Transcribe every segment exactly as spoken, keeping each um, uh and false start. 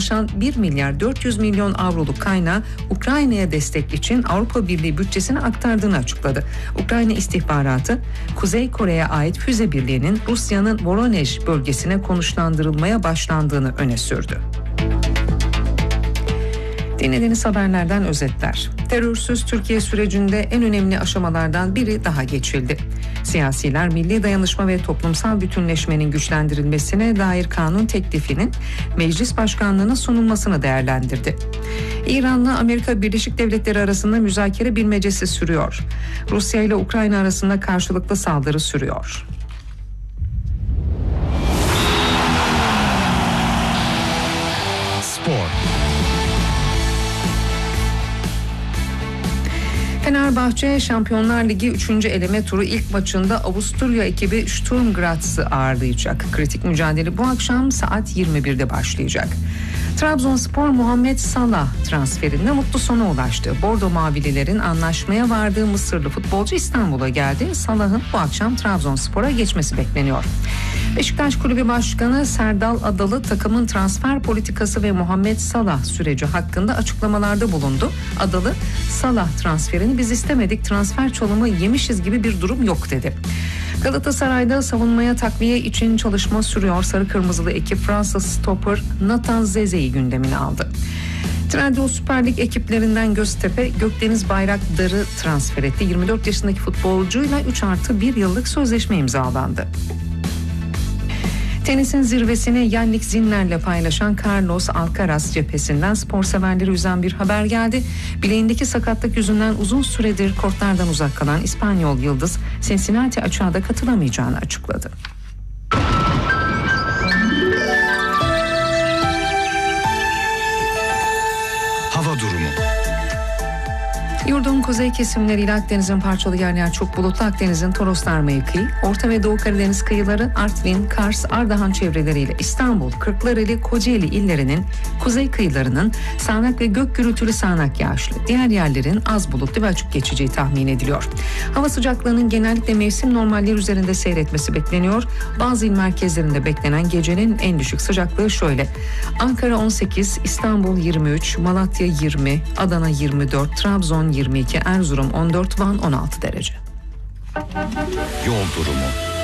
aşan bir milyar dört yüz milyon avroluk kaynağı Ukrayna'ya destek için Avrupa Birliği bütçesine aktardığını açıkladı. Ukrayna istihbaratı, Kuzey Kore'ye ait füze birliğinin Rusya'nın Voronezh bölgesine konuşlandırılmaya başlandığını öne sürdü. Dinlediğiniz haberlerden özetler. Terörsüz Türkiye sürecinde en önemli aşamalardan biri daha geçildi. Siyasiler milli dayanışma ve toplumsal bütünleşmenin güçlendirilmesine dair kanun teklifinin meclis başkanlığına sunulmasını değerlendirdi. İran'la Amerika Birleşik Devletleri arasında müzakere bilmecesi sürüyor. Rusya ile Ukrayna arasında karşılıklı saldırı sürüyor. Spor. Fenerbahçe Şampiyonlar Ligi üçüncü eleme turu ilk maçında Avusturya ekibi Sturm Graz'ı ağırlayacak. Kritik mücadele bu akşam saat yirmi birde başlayacak. Trabzonspor Muhammed Salah transferinde mutlu sona ulaştı. Bordo Mavililerin anlaşmaya vardığı Mısırlı futbolcu İstanbul'a geldi. Salah'ın bu akşam Trabzonspor'a geçmesi bekleniyor. Beşiktaş Kulübü Başkanı Serdal Adalı takımın transfer politikası ve Muhammed Salah süreci hakkında açıklamalarda bulundu. Adalı, Salah transferini biz istemedik, transfer çalımı yemişiz gibi bir durum yok dedi. Galatasaray'da savunmaya takviye için çalışma sürüyor. Sarı Kırmızılı ekip Fransız stoper Nathan Zeze'yi gündemine aldı. Trendyol Süper Lig ekiplerinden Göztepe, Gökdeniz Bayraktar'ı transfer etti. yirmi dört yaşındaki futbolcuyla üç artı bir yıllık sözleşme imzalandı. Tenisin zirvesini Yannick Sinner'le paylaşan Carlos Alcaraz cephesinden spor severleri üzen bir haber geldi. Bileğindeki sakatlık yüzünden uzun süredir kortlardan uzak kalan İspanyol yıldız Cincinnati açığa da katılamayacağını açıkladı. Hava durumu. Yurdun kuzey kesimleriyle Akdeniz'in parçalı yer yer çok bulutlu. Akdeniz'in Toroslar mevkii, Orta ve Doğu Karadeniz kıyıları, Artvin, Kars, Ardahan çevreleriyle İstanbul, Kırklareli, Kocaeli illerinin kuzey kıyılarının sağanak ve gök gürültülü sağanak yağışlı. Diğer yerlerin az bulutlu ve açık geçeceği tahmin ediliyor. Hava sıcaklığının genellikle mevsim normalleri üzerinde seyretmesi bekleniyor. Bazı il merkezlerinde beklenen gecenin en düşük sıcaklığı şöyle: Ankara on sekiz, İstanbul yirmi üç, Malatya yirmi, Adana yirmi dört, Trabzon yirmi iki, Erzurum on dört, Van on altı derece. Yol durumu.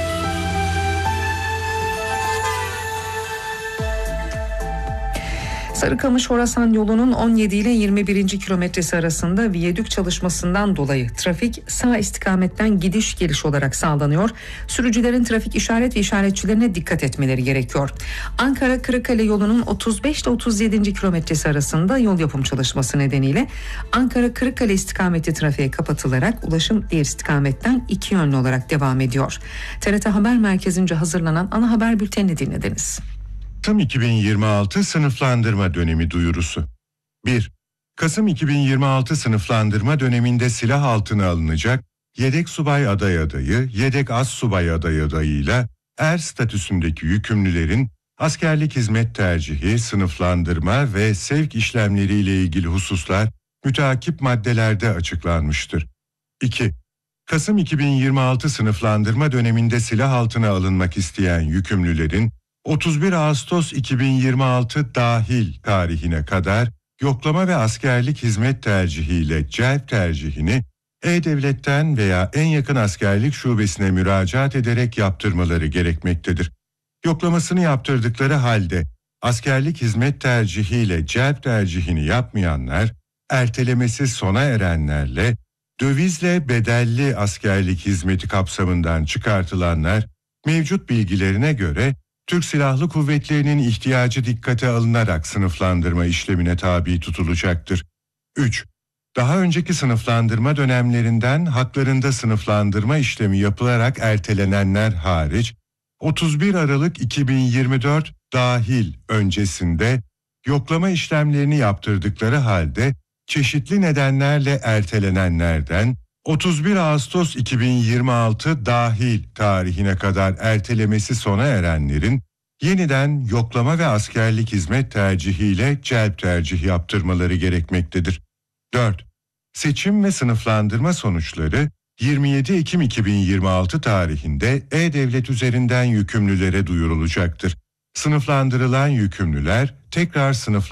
Sarıkamış-Horasan yolunun on yedi ile yirmi birinci kilometresi arasında viyadük çalışmasından dolayı trafik sağ istikametten gidiş geliş olarak sağlanıyor. Sürücülerin trafik işaret ve işaretçilerine dikkat etmeleri gerekiyor. Ankara-Kırıkkale yolunun otuz beş ile otuz yedinci kilometresi arasında yol yapım çalışması nedeniyle Ankara-Kırıkkale istikameti trafiğe kapatılarak ulaşım diğer istikametten iki yönlü olarak devam ediyor. T R T Haber Merkezi'nce hazırlanan ana haber bültenini dinlediniz. Kasım iki bin yirmi altı sınıflandırma dönemi duyurusu. bir. Kasım iki bin yirmi altı sınıflandırma döneminde silah altına alınacak yedek subay aday adayı, yedek az subay aday adayıyla er statüsündeki yükümlülerin askerlik hizmet tercihi, sınıflandırma ve sevk işlemleriyle ilgili hususlar müteakip maddelerde açıklanmıştır. iki. Kasım iki bin yirmi altı sınıflandırma döneminde silah altına alınmak isteyen yükümlülerin otuz bir Ağustos iki bin yirmi altı dahil tarihine kadar yoklama ve askerlik hizmet tercihiyle celp tercihini E-Devlet'ten veya en yakın askerlik şubesine müracaat ederek yaptırmaları gerekmektedir. Yoklamasını yaptırdıkları halde askerlik hizmet tercihiyle celp tercihini yapmayanlar, ertelemesi sona erenlerle, dövizle bedelli askerlik hizmeti kapsamından çıkartılanlar mevcut bilgilerine göre Türk Silahlı Kuvvetleri'nin ihtiyacı dikkate alınarak sınıflandırma işlemine tabi tutulacaktır. üç. Daha önceki sınıflandırma dönemlerinden haklarında sınıflandırma işlemi yapılarak ertelenenler hariç, otuz bir Aralık iki bin yirmi dört dahil öncesinde yoklama işlemlerini yaptırdıkları halde çeşitli nedenlerle ertelenenlerden, otuz bir Ağustos iki bin yirmi altı dahil tarihine kadar ertelemesi sona erenlerin yeniden yoklama ve askerlik hizmet tercihiyle celp tercih yaptırmaları gerekmektedir. dört. Seçim ve sınıflandırma sonuçları yirmi yedi Ekim iki bin yirmi altı tarihinde E-Devlet üzerinden yükümlülere duyurulacaktır. Sınıflandırılan yükümlüler tekrar sınıflandırılacak.